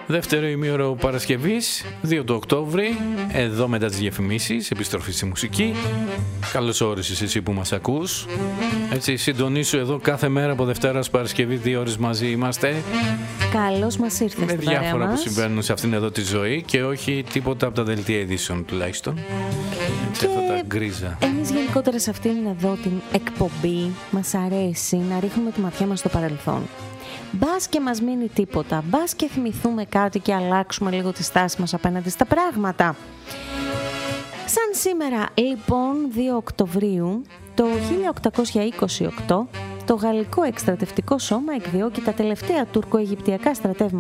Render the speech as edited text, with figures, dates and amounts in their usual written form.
Δεύτερο ημίωρο Παρασκευής, 2 του Οκτώβρη, εδώ μετά τις διαφημίσεις, επιστροφή στη μουσική. Καλώς όρισες εσύ που μας ακούς. Έτσι, συντονίσου εδώ κάθε μέρα από Δευτέρα ως Παρασκευή, 2 ώρες μαζί είμαστε. Καλώς μας ήρθες με στην παρέα διάφορα μας. που συμβαίνουν σε αυτήν εδώ τη ζωή και όχι τίποτα από τα δελτία ειδήσεων τουλάχιστον. Έτσι, αυτά τα γκρίζα. Εμείς γενικότερα σε αυτήν εδώ την εκπομπή μας αρέσει να ρίχνουμε τη ματιά μας στο παρελθόν. Μπας και μας μείνει τίποτα, μπας και θυμηθούμε κάτι και αλλάξουμε λίγο τη στάση μας απέναντι στα πράγματα. Σαν σήμερα, λοιπόν, 2 Οκτωβρίου, το 1828, το Γαλλικό Εκστρατευτικό Σώμα εκδιώκει τα τελευταία τουρκο-αιγυπτιακά στρατεύματα